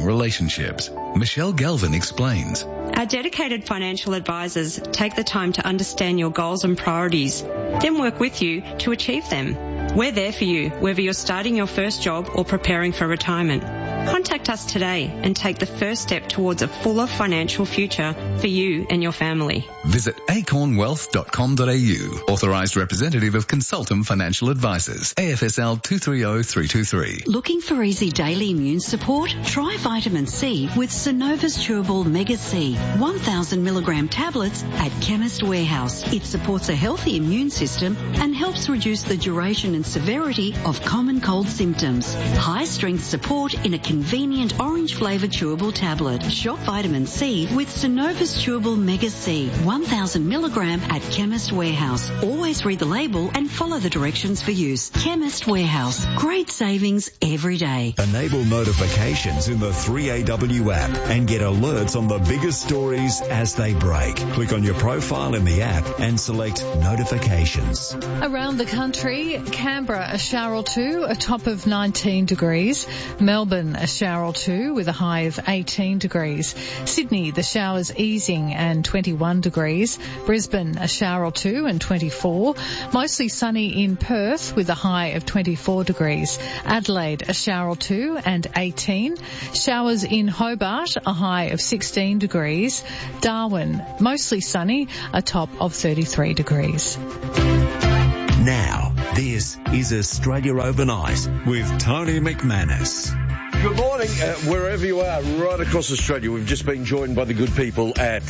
strengthening relationships. Michelle Galvin explains. Our dedicated financial advisors take the time to understand your goals and priorities, then work with you to achieve them. We're there for you, whether you're starting your first job or preparing for retirement. Contact us today and take the first step towards a fuller financial future for you and your family. Visit acornwealth.com.au. Authorised representative of Consultum Financial Advisors. AFSL 230323. Looking for easy daily immune support? Try vitamin C with Synova's Chewable Mega C 1,000 milligram tablets at Chemist Warehouse. It supports a healthy immune system and helps reduce the duration and severity of common cold symptoms. High strength support in a convenient orange flavoured chewable tablet. Shop vitamin C with Synova's Chewable Mega C 1,000 milligram at Chemist Warehouse. Always read the label and follow the directions for use. Chemist Warehouse. Great savings every day. Enable notifications in the 3AW app and get alerts on the biggest stories as they break. Click on your profile in the app and select notifications. Around the country, Canberra a shower or two, a top of 19 degrees. Melbourne a shower or two with a high of 18 degrees. Sydney the showers easing and 21 degrees. Brisbane a shower or two and 24. Mostly sunny in Perth with a high of 24 degrees. Adelaide a shower or two and 18. Showers in Hobart, a high of 16 degrees. Darwin mostly sunny, a top of 33 degrees. Now, this is Australia Overnight with Tony McManus. Good morning, wherever you are, right across Australia. We've just been joined by the good people at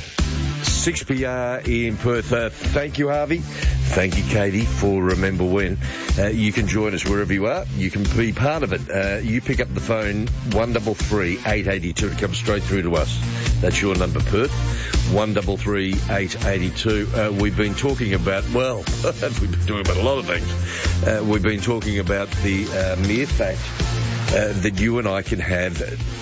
6PR in Perth. Thank you, Harvey. Thank you, Katie, for Remember When. You can join us wherever you are. You can be part of it. You pick up the phone, 133 882. It comes straight through to us. That's your number, Perth. 133 882. We've been talking about, well, we've been talking about a lot of things. We've been talking about the mere fact that you and I can have,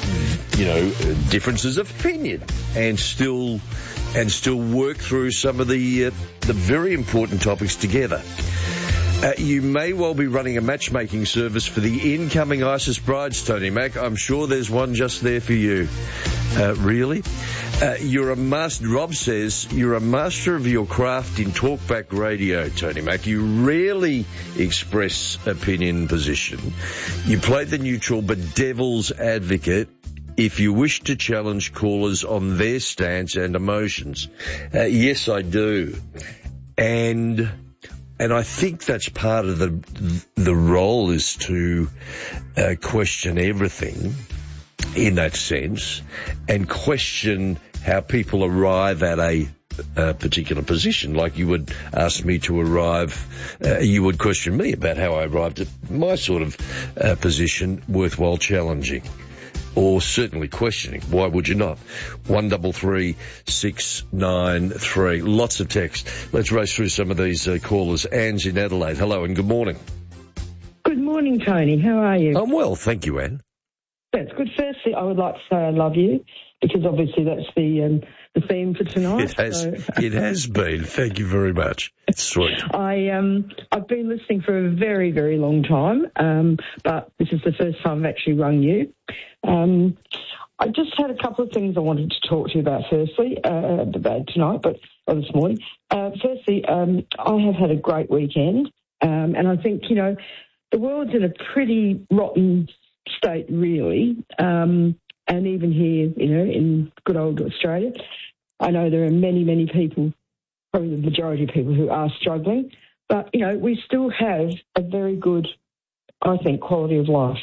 differences of opinion and still work through some of the very important topics together. You may well be running a matchmaking service for the incoming ISIS brides, Tony Mac. I'm sure there's one just there for you. Really? You're a master, Rob says, you're a master of your craft in talkback radio, Tony Mac. You rarely express opinion and position. You play the neutral but devil's advocate if you wish to challenge callers on their stance and emotions. Yes, I do. And I think that's part of the role is to question everything in that sense and question how people arrive at a particular position. Like you would ask me to arrive, you would question me about how I arrived at my sort of position worthwhile challenging. Or certainly questioning. Why would you not? 133 693. Lots of text. Let's race through some of these callers. Anne's in Adelaide. Hello and good morning. Good morning, Tony. How are you? I'm well, thank you, Anne. That's good. Firstly, I would like to say I love you, because obviously that's the theme for tonight. It has been. Thank you very much. It's sweet. I've been listening for a very, very long time, but this is the first time I've actually rung you. I just had a couple of things I wanted to talk to you about. Firstly, tonight, or this morning. Firstly, I have had a great weekend, and I think the world's in a pretty rotten state, really. And even here, in good old Australia, I know there are many, many people, probably the majority of people, who are struggling. But, we still have a very good, I think, quality of life.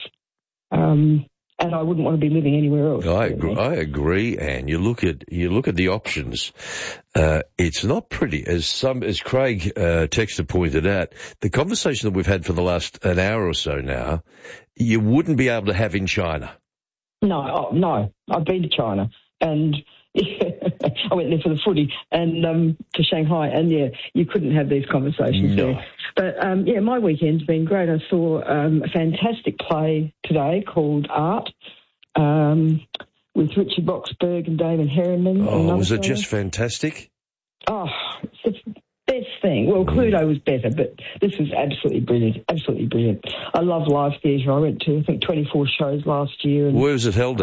And I wouldn't want to be living anywhere else. I agree, Anne. You look at the options. It's not pretty. As Craig Texter pointed out, the conversation that we've had for the last an hour or so now, you wouldn't be able to have in China. No. I've been to China, and I went there for the footy, and to Shanghai, and you couldn't have these conversations there. But my weekend's been great. I saw a fantastic play today called Art, with Richard Boxberg and Damon Herriman. Oh, was it just fantastic? Oh, it's the best thing. Well, Cluedo was better, but this was absolutely brilliant. Absolutely brilliant. I love live theatre. I went to, I think, 24 shows last year. Where was it held at?